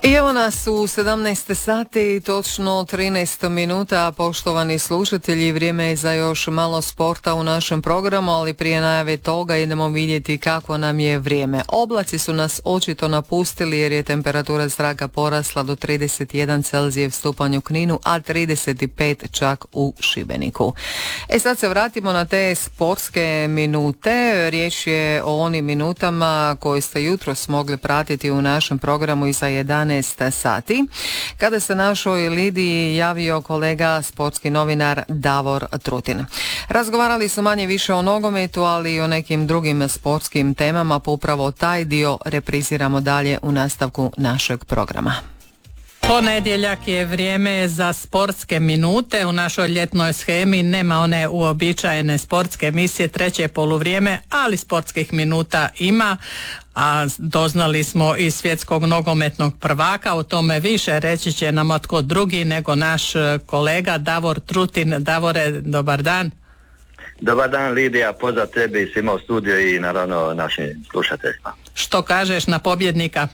I evo nas u 17 sati, točno 13 minuta, poštovani slušatelji, vrijeme je za još malo sporta u našem programu, ali prije najave toga idemo vidjeti kako nam je vrijeme. Oblaci su nas očito napustili jer je temperatura zraka porasla do 31 Celzijev stupanj u Kninu, a 35 čak u Šibeniku. Sad se vratimo na te sportske minute. Riječ je o onim minutama koje ste jutros mogli pratiti u našem programu i za 11 sati, kada se našoj Lidiji javio kolega sportski novinar Davor Trutin. Razgovarali su manje više o nogometu, ali i o nekim drugim sportskim temama, pa upravo taj dio repriziramo dalje u nastavku našeg programa. Ponedjeljak je vrijeme za sportske minute. U našoj ljetnoj shemi nema one uobičajene sportske emisije treće poluvrijeme, ali sportskih minuta ima. A doznali smo iz svjetskog nogometnog prvaka, o tome više reći će nam tko drugi nego naš kolega Davor Trutin. Davore, dobar dan. Dobar dan Lidija, pozdrav tebi i svima u studiju i naravno našim slušateljima. Što kažeš na pobjednika?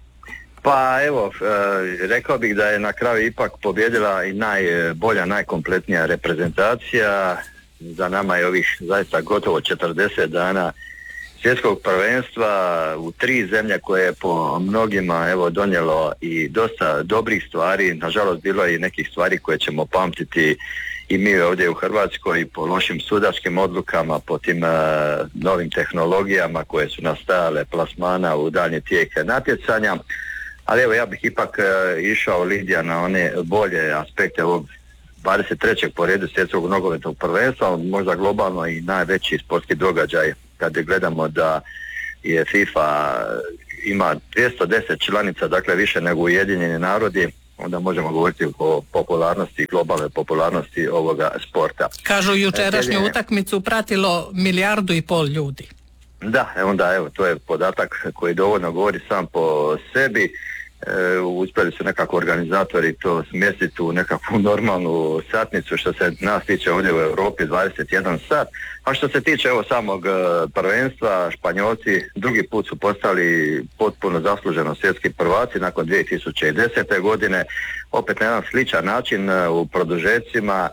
Pa evo, rekao bih da je na kraju ipak pobjedila i najbolja, najkompletnija reprezentacija. Za nama je ovih zaista gotovo 40 dana svjetskog prvenstva u 3 zemlje koje je po mnogima evo donijelo i dosta dobrih stvari. Nažalost bilo je i nekih stvari koje ćemo pamtiti i mi ovdje u Hrvatskoj po lošim sudačkim odlukama, po tim novim tehnologijama koje su nastajale plasmana u daljnji tijek natjecanja. Ali evo ja bih ipak išao Lidija na one bolje aspekte ovog 23. po redu svjetskog nogometnog prvenstva, možda globalno i najveći sportski događaj kad gledamo da je FIFA ima 210 članica, dakle više nego Ujedinjeni narodi, onda možemo govoriti o popularnosti, globalnoj popularnosti ovoga sporta. Kažu jučerašnju utakmicu pratilo 1,5 milijardu ljudi. Da, onda evo to je podatak koji dovoljno govori sam po sebi. Uspjeli su nekako organizatori to smjestiti u nekakvu normalnu satnicu što se nas tiče ovdje u Europi 21 sat, a što se tiče evo samog prvenstva, Španjolci drugi put su postali potpuno zasluženo svjetski prvaci nakon 2010. godine, opet na jedan sličan način u produžecima.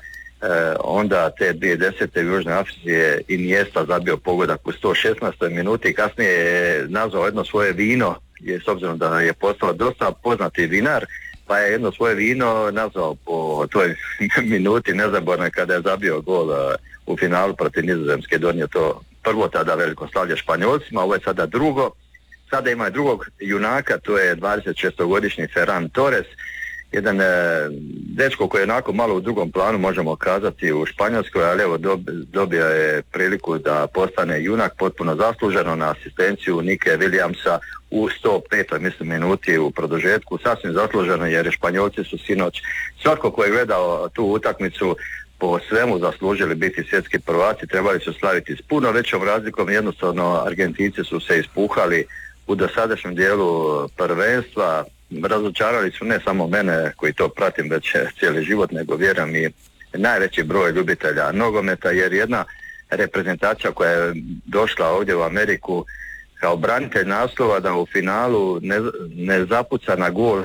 Onda te 2010. u Južnoj Africi je Iniesta zabio pogodak u 116. minuti i kasnije je nazvao jedno svoje vino, s obzirom da je postao dosta poznati vinar, pa je jedno svoje vino nazvao po toj minuti nezabornoj kada je zabio gol u finalu protiv Nizozemske, donio to prvo tada veliko slavlje Španjolcima, ovo je sada drugo. Sada ima i drugog junaka, to je 26-godišnji Ferran Torres, jedan dečko koji je onako malo u drugom planu, možemo kazati, u Španjolskoj, ali evo dobio je priliku da postane junak potpuno zasluženo na asistenciju Nike Williamsa u 105. minuti u produžetku, sasvim zasluženo jer Španjolci su sinoć, svatko ko je gledao tu utakmicu, po svemu zaslužili biti svjetski prvaci, trebali su slaviti s puno većom razlikom, jednostavno Argentinci su se ispuhali u dosadašnjem dijelu prvenstva. Razočarali su ne samo mene koji to pratim već cijeli život, nego vjerujem i najveći broj ljubitelja nogometa, jer jedna reprezentacija koja je došla ovdje u Ameriku kao branitelj naslova da u finalu ne zapuca na gol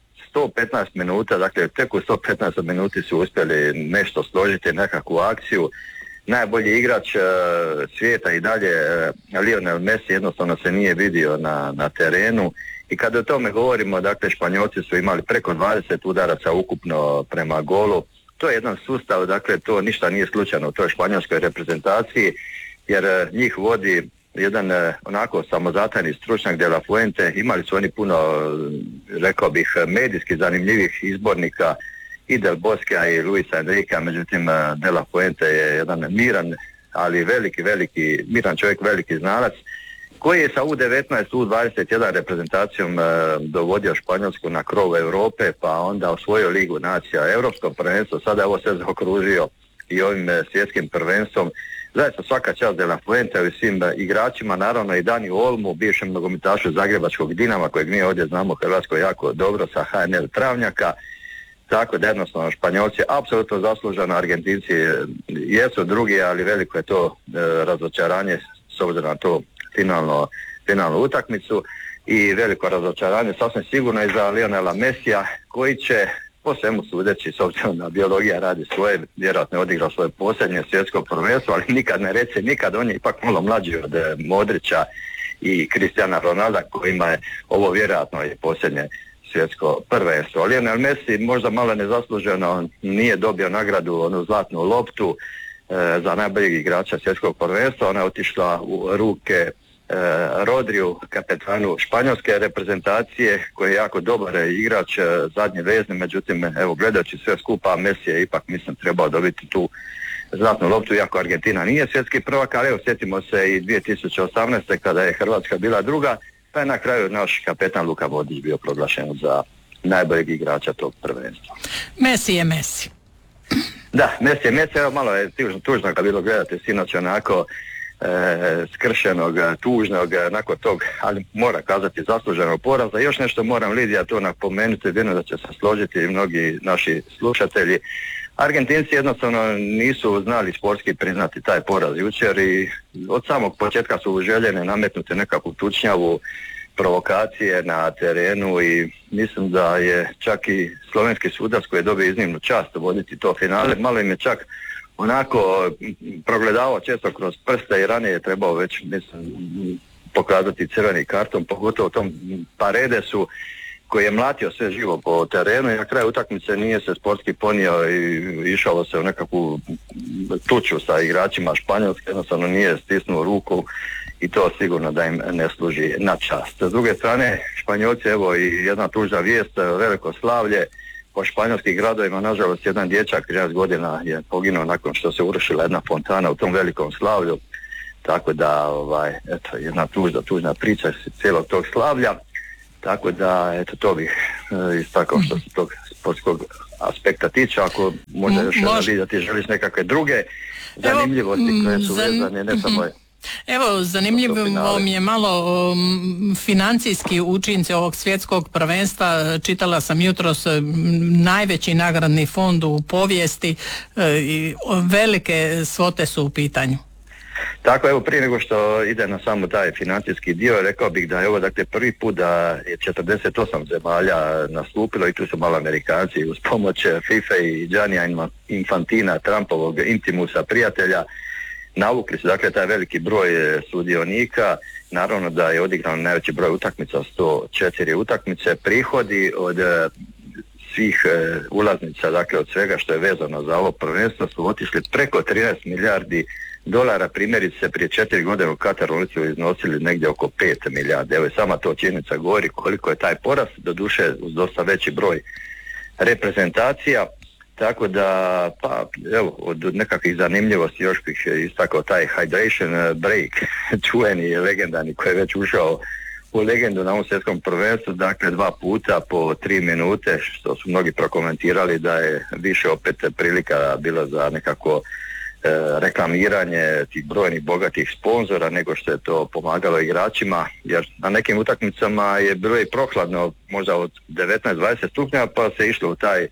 115 minuta, dakle tek u 115 minuti su uspjeli nešto složiti, nekakvu akciju. Najbolji igrač svijeta i dalje, Lionel Messi, jednostavno se nije vidio na terenu. I kada o tome govorimo, dakle Španjolci su imali preko 20 udaraca ukupno prema golu. To je jedan sustav, dakle to ništa nije slučajno u toj španjolskoj reprezentaciji, jer njih vodi jedan onako samozatajni stručnjak De La Fuente. Imali su oni puno, rekao bih, medijski zanimljivih izbornika i Del Bosquea i Luisa Enriquea, međutim De La Fuente je jedan miran, ali veliki, miran čovjek, veliki znalac, koji je sa U19, U21 reprezentacijom dovodio Španjolsku na krov Europe, pa onda osvojio Ligu nacija, Europsko prvenstvo, sada ovo se zaokružio i ovim svjetskim prvenstvom. Zaista svaka čast De La Fuente i svim igračima, naravno i Dani Olmu, bivšem nogometašu Zagrebačkog Dinama, kojeg mi ovdje znamo u Hrvatskoj jako dobro sa HNL Travnjaka. Tako da jednostavno Španjolci apsolutno zasluženo, Argentinci jesu drugi, ali veliko je to razočaranje s obzirom na to finalnu utakmicu. i veliko razočaranje sasvim sigurno i za Lionela Messija, koji će po svemu sudeći, s obzirom da biologija radi svoje, vjerojatno je odigrao svoje posljednje svjetsko prvenstvo, ali nikad ne reci nikad, on je ipak malo mlađi od Modrića i Cristiana Ronalda, kojima je ovo vjerojatno je posljednje svjetsko prvenstvo. Lionel Messi možda malo nezasluženo nije dobio nagradu, onu zlatnu loptu za najboljeg igrača svjetskog prvenstva. Ona je otišla u ruke Rodriju, kapetanu španjolske reprezentacije, koji je jako dobar igrač, zadnji vezni, međutim, evo, gledajući sve skupa, Messi je ipak, mislim, trebao dobiti tu zlatnu loptu, iako Argentina nije svjetski prvak, ali evo, sjetimo se i 2018. kada je Hrvatska bila druga, pa je na kraju naš kapetan Luka Modrić bio proglašen za najboljeg igrača tog prvenstva. Messi je Messi. Da, Messi je Messi, evo, malo je tužno kad bilo gledati sinoć onako skršenog, tužnog, nakon tog, ali mora kazati zasluženog poraza. Još nešto moram, Lidija, to napomenuti, vjerujem da će se složiti i mnogi naši slušatelji. Argentinci jednostavno nisu znali sportski priznati taj poraz jučer i od samog početka su željene nametnuti nekakvu tučnjavu, provokacije na terenu i mislim da je čak i slovenski sudac koji je dobio iznimnu čast voditi to finale, malo im je čak onako progledavao često kroz prste i ranije je trebao već, mislim, pokazati crveni karton, pogotovo tom Paredesu koji je mlatio sve živo po terenu i na kraju utakmice nije se sportski ponio i išalo se u nekakvu tuču sa igračima Španjolske, jednostavno nije stisnuo ruku i to sigurno da im ne služi na čast. S druge strane, Španjolci, evo i jedna tužna vijest, veliko slavlje po španjolskih gradovima, nažalost jedan dječak 13 godina je poginuo nakon što se urušila jedna fontana u tom velikom slavlju, tako da eto, jedna tužna priča cijelog tog slavlja, tako da eto, to bih istakao što se tog sportskog aspekta tiče. Ako možda još vidjeti, želiš nekakve druge zanimljivosti koje su vezane, ne samo Evo, zanimljivo mi je malo financijski učinci ovog svjetskog prvenstva. Čitala sam jutros najveći nagradni fond u povijesti i velike svote su u pitanju. Tako, evo, prije nego što ide na samo taj financijski dio, rekao bih da je ovo dakle prvi put da je 48 zemalja nastupilo i tu su malo Amerikanci uz pomoć FIFA i Giannia Infantina, Trumpovog intimusa prijatelja, navukli su dakle taj veliki broj sudionika. Naravno da je odigran najveći broj utakmica, 104 utakmice. Prihodi od svih ulaznica, dakle od svega što je vezano za ovo prvenstvo, su otišli preko 13 milijardi dolara. Primjerice prije 4 godine u Kataru su iznosili negdje oko 5 milijardi. Evo, sama to činjenica govori koliko je taj porast, doduše uz dosta veći broj reprezentacija. Tako da, pa evo, od nekakvih zanimljivosti još bih istakao taj hydration break, čuveni legendarni koji je već ušao u legendu na ovom svjetskom prvenstvu, dakle 2 puta po 3 minute, što su mnogi prokomentirali da je više opet prilika bila za nekako reklamiranje tih brojnih bogatih sponzora nego što je to pomagalo igračima, jer na nekim utakmicama je bilo i prohladno, možda od 19-20 stupnjeva, pa se išlo u taj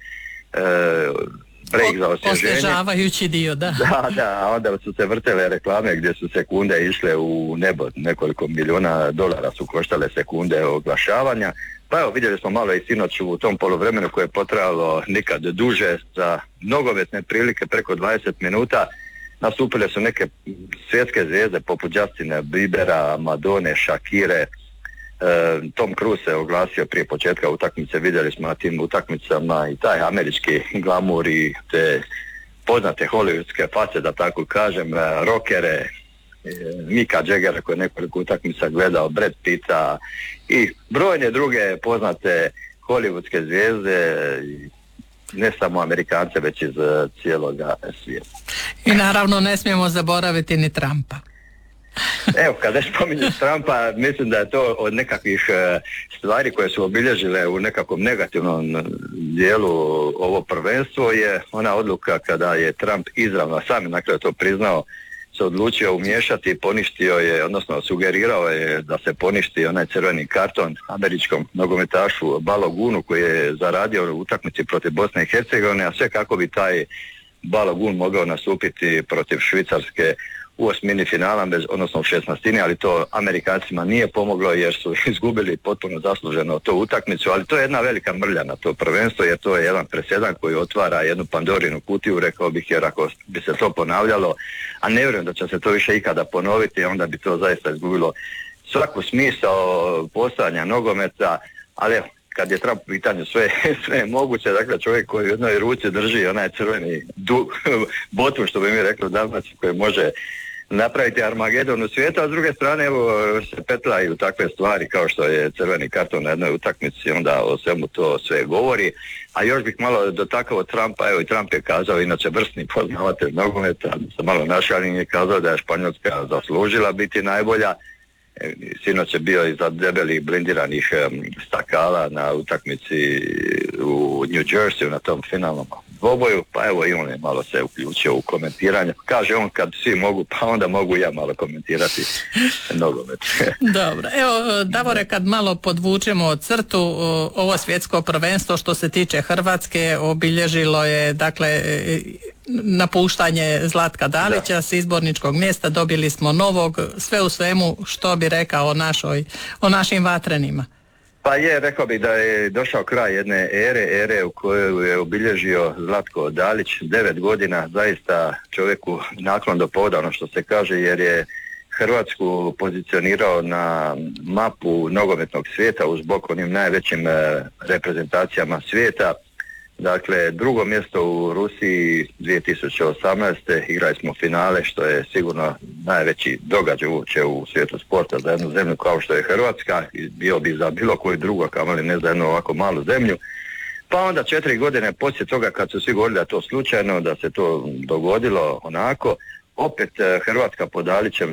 break za osvježenje. Osvježavajući dio, da. Da, a onda su se vrtele reklame gdje su sekunde išle u nebo, nekoliko milijuna dolara su koštale sekunde oglašavanja. Pa evo, vidjeli smo malo i sinoć u tom poluvremenu koje je potrajalo nikad duže, za nogometne prilike preko 20 minuta. Nastupile su neke svjetske zvijezde poput Justina Biebera, Madone, Shakire. Tom Cruise se oglasio prije početka utakmice, vidjeli smo na tim utakmicama i taj američki glamur i te poznate hollywoodske face, da tako kažem, rockere, Micka Jaggera koji je nekoliko utakmica gledao, Brad Pitta i brojne druge poznate hollywoodske zvijezde, ne samo Amerikance već iz cijeloga svijeta. I naravno ne smijemo zaboraviti ni Trumpa. Evo, kada spominješ Trumpa, mislim da je to od nekakvih stvari koje su obilježile u nekakvom negativnom dijelu ovo prvenstvo je ona odluka kada je Trump izravno, sam na kraju to priznao, se odlučio umiješati, poništio je, odnosno sugerirao je da se poništi onaj crveni karton američkom nogometašu Balogunu koji je zaradio u utakmici protiv Bosne i Hercegovine, a sve kako bi taj Balogun mogao nastupiti protiv Švicarske u osmini finala, odnosno u 16, ali to Amerikancima nije pomoglo jer su izgubili potpuno zasluženo tu utakmicu, ali to je jedna velika mrlja na to prvenstvo, jer to je jedan presedan koji otvara jednu Pandorinu kutiju, rekao bih, jer ako bi se to ponavljalo, a ne vjerujem da će se to više ikada ponoviti, onda bi to zaista izgubilo svaku smisao postojanja nogometa, ali evo, kad je trap u pitanju sve je moguće, dakle čovjek koji u jednoj ruci drži onaj crveni botu, što bi mi rekli u Dalmaciji, koji može napraviti Armagedon u svijetu, a s druge strane evo se petlaju takve stvari kao što je crveni karton na jednoj utakmici, onda o svemu to sve govori. A još bih malo dotakao Trumpa, evo i Trump je kazao, inače vrsni poznavatelj nogometa, sam malo našaljen, je kazao da je Španjolska zaslužila biti najbolja. Sinoć je bio iza debelih blindiranih stakala na utakmici u New Jerseyu na tom finalnom dvoboju, pa evo i on je malo se uključio u komentiranje. Kaže on, kad svi mogu, pa onda mogu ja malo komentirati nogomet. Dobro, evo Davore, kad malo podvučemo crtu, ovo svjetsko prvenstvo što se tiče Hrvatske obilježilo je dakle napuštanje Zlatka Dalića s izborničkog mjesta, dobili smo novog, sve u svemu što bi rekao o našim vatrenima. Pa je, rekao bih da je došao kraj jedne ere u kojoj je obilježio Zlatko Dalić, 9 godina, zaista čovjeku naklon do poda, ono što se kaže, jer je Hrvatsku pozicionirao na mapu nogometnog svijeta uz bok onim najvećim reprezentacijama svijeta. Dakle, drugo mjesto u Rusiji 2018. igrali smo finale, što je sigurno najveći događaj uopće u svijetu sporta za jednu zemlju kao što je Hrvatska, bio bi za bilo koju drugu, kamoli ne za jednu ovako malu zemlju. Pa onda 4 godine poslije toga, kad su svi govorili da je to slučajno, da se to dogodilo onako, opet Hrvatska pod Dalićem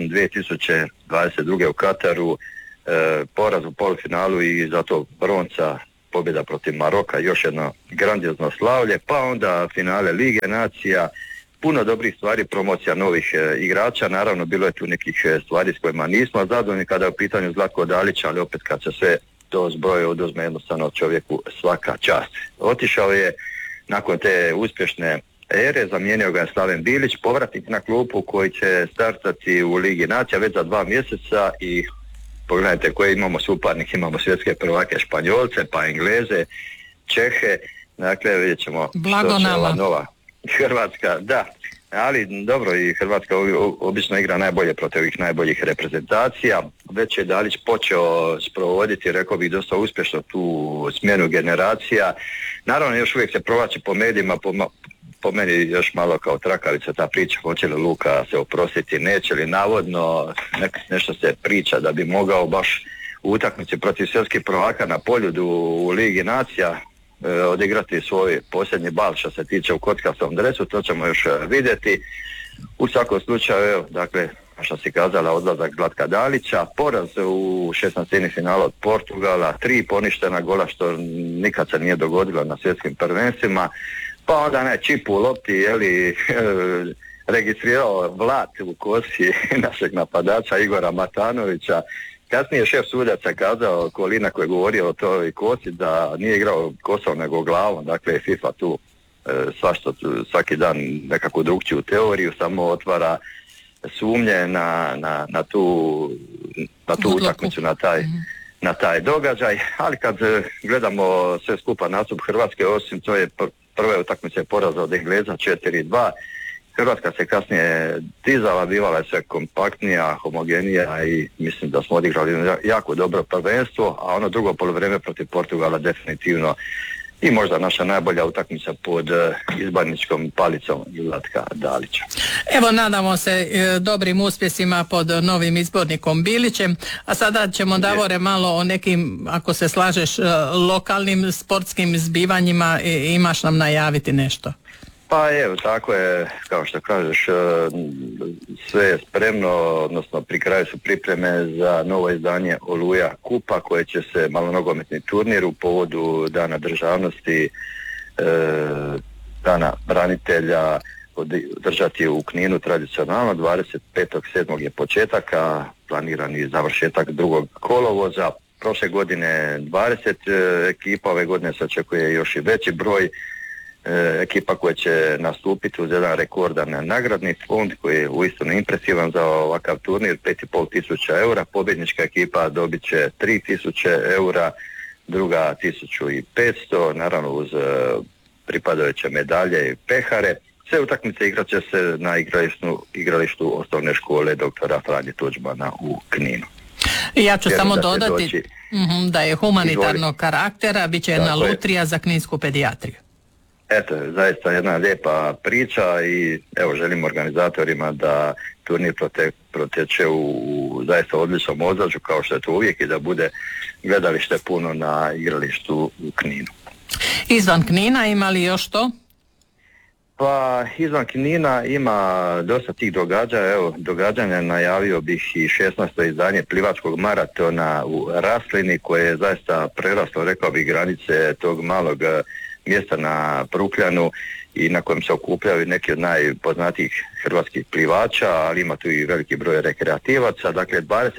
2022. u Kataru, poraz u polufinalu i zato bronca, pobjeda protiv Maroka, još jedno grandiozno slavlje, pa onda finale Lige nacija, puno dobrih stvari, promocija novih igrača, naravno bilo je tu nekih stvari s kojima nismo zadovoljni kada je u pitanju Zlatko Dalić, ali opet kad se sve to zbroje oduzme, jednostavno čovjeku svaka čast. Otišao je nakon te uspješne ere, zamijenio ga je Slaven Bilić, povratnik na klupu koji će startati u Ligi nacija već za 2 mjeseca i pogledajte koje imamo suparnik, imamo svjetske prvake Španjolce, pa Engleze, Čehe, dakle vidjet ćemo što će ova nova Hrvatska, da, ali dobro i Hrvatska obično igra najbolje protiv ovih najboljih reprezentacija, već je Dalić počeo sprovoditi, rekao bih, dosta uspješno tu smjenu generacija, naravno još uvijek se provlači po medijima, po meni još malo kao trakavica ta priča, hoće li Luka se oprostiti, neće li, navodno nešto se priča da bi mogao baš u utakmici protiv svjetskih prvaka na Poljudu u Ligi nacija odigrati svoj posljednji bal što se tiče u kockastom dresu, to ćemo još vidjeti. U svakom slučaju, evo, dakle, što si kazala, odlazak Zlatka Dalića, poraz u 16. finala od Portugala, 3 poništena gola što nikad se nije dogodilo na svjetskim prvenstvima, pa onda čip u lopti, registrirao vlat u kosi našeg napadača Igora Matanovića. Kasnije šef sudaca kazao, Kolina koji je govorio o toj kosi, da nije igrao kosom nego glavom, dakle FIFA tu svaki dan nekakvu drugčiju teoriju, samo otvara sumnje na tu utakmicu, na taj događaj, ali kad gledamo sve skupa nastup Hrvatske, osim to je prve utakmice poraza od Engleza 4-2, Hrvatska se kasnije dizala, bivala je sve kompaktnija, homogenija i mislim da smo odigrali jako dobro prvenstvo, a ono drugo poluvrijeme protiv Portugala definitivno i možda naša najbolja utakmica pod izborničkom palicom Zlatka Dalića. Evo, nadamo se dobrim uspjesima pod novim izbornikom Bilićem, a sada ćemo, Davore, malo o nekim, ako se slažeš, lokalnim sportskim zbivanjima, imaš nam najaviti nešto? Pa evo, tako je, kao što kažeš, sve je spremno, odnosno pri kraju su pripreme za novo izdanje Oluja Kupa koje će se malonogometni turnir u povodu Dana državnosti, Dana branitelja održati u Kninu tradicionalno. 25.7. je početak, a planirani završetak 2. kolovoza. Prošle godine 20 ekipa, ove godine se očekuje još i veći broj. ekipa koja će nastupiti uz jedan rekordan nagradni fond koji je uistinu impresivan za ovakav turnir, 5.500 eura, pobjednička ekipa dobit će 3.000 eura, druga 1.500, naravno uz pripadajuće medalje i pehare. Sve utakmice igrat će se na igralištu osnovne škole doktora Franje Tuđmana u Kninu. Ja ću samo dodati da je humanitarnog karaktera, bit će jedna lutrija za kninsku pedijatriju. Eto, zaista jedna lijepa priča i evo želim organizatorima da turnir proteče u zaista odličnom ozračju kao što je to uvijek i da bude gledalište puno na igralištu u Kninu. Izvan Knina ima li još to? Pa izvan Knina ima dosta tih događaja. Evo, događanja najavio bih i 16. izdanje plivačkog maratona u Raslini koje je zaista preraslo, rekao bih, granice tog malog mjesta na Prukljanu i na kojem se okupljaju neki od najpoznatijih hrvatskih plivača, ali ima tu i veliki broj rekreativaca. Dakle,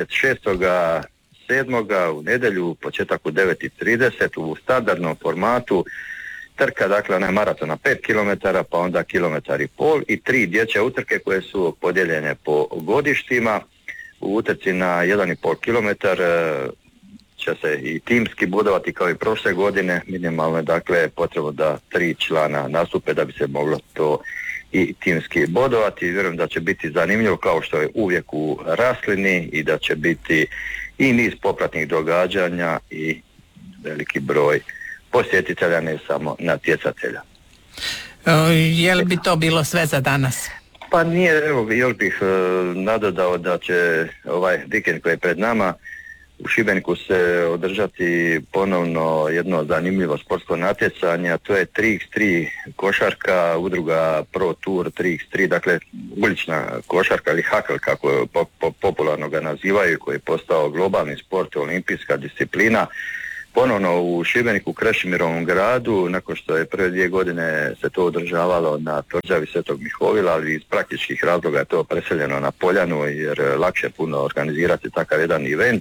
26.7. u nedjelju, početak u 9.30 u standardnom formatu. Trka, dakle, onaj maraton na 5 km, pa onda 1,5 km i 3 dječje utrke koje su podijeljene po godištima. U utrci na 1,5 km će se i timski bodovati kao i prošle godine. Minimalno je, dakle, potrebno da 3 člana nastupe da bi se moglo to i timski bodovati. Vjerujem da će biti zanimljivo kao što je uvijek u Raslini i da će biti i niz popratnih događanja i veliki broj posjetitelja, ne samo natjecatelja. Je li bi to bilo sve za danas? Pa nije, evo još bih nadodao da će ovaj vikend koji je pred nama u Šibeniku se održati ponovno jedno zanimljivo sportsko natjecanje, a to je 3x3 košarka, udruga Pro Tour 3x3, dakle ulična košarka ili hakl kako popularno ga nazivaju, koji je postao globalni sport, olimpijska disciplina. Ponovno u Šibeniku, Krešimirovom gradu, nakon što je prve 2 godine se to održavalo na tvrđavi Svetog Mihovila, ali iz praktičkih razloga je to preseljeno na Poljanu jer lakše puno organizirati takav jedan event.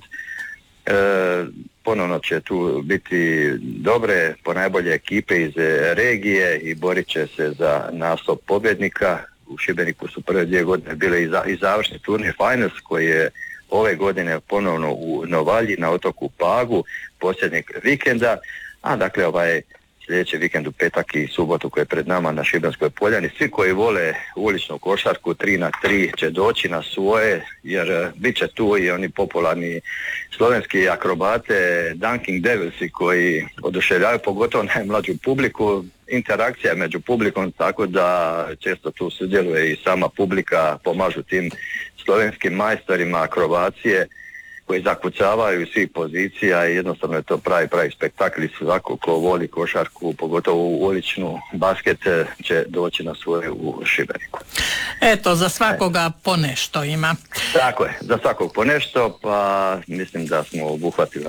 Ponovno će tu biti dobre, ponajbolje ekipe iz regije i borit će se za naslov pobjednika. U Šibeniku su prve 2 godine bile i završni turnir Finals koji je ove godine ponovno u Novalji na otoku Pagu posljednjeg vikenda, a dakle ovaj sljedeći vikend u petak i subotu koji je pred nama na Šibenskoj Poljani. Svi koji vole uličnu košarku 3x3 će doći na svoje, jer bit će tu i oni popularni slovenski akrobate, Dunking Devilsi koji oduševljavaju pogotovo najmlađu publiku. Interakcija je među publikom, tako da često tu sudjeluje i sama publika, pomažu tim slovenskim majstorima akrobacije koji zakucavaju iz svih pozicija i jednostavno je to pravi spektakl i svako ko voli košarku, pogotovo u uličnu basket, će doći na svoje u Šibeniku. Eto, za svakoga ponešto ima. Tako je, za svakog ponešto, pa mislim da smo obuhvatili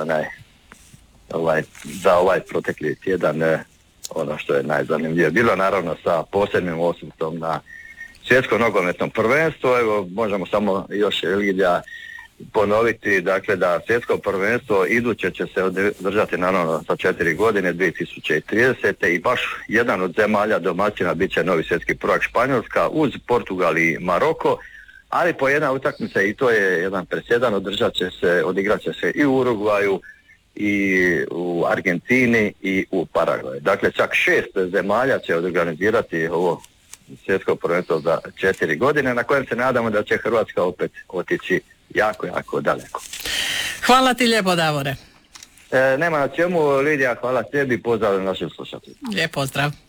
za ovaj protekli tjedan ono što je najzanimljivije bilo, naravno sa posebnim osvrtom na svjetsko nogometno prvenstvo. Evo, možemo samo još Lidija ponoviti, dakle, da svjetsko prvenstvo iduće će se održati naravno sa 4 godine 2030. i baš jedan od zemalja domaćina bit će novi svjetski prvak Španjolska uz Portugal i Maroko, ali po jedna utakmica i to je jedan presedan, odigrat će se i u Urugvaju i u Argentini i u Paragvaju. Dakle, čak 6 zemalja će organizirati ovo svjetsko prvenstvo za 4 godine na kojem se nadamo da će Hrvatska opet otići jako daleko. Hvala ti lijepo, Davore. Nema na čemu, Lidija, hvala tebi, pozdrav našim slušateljima. Lijep pozdrav.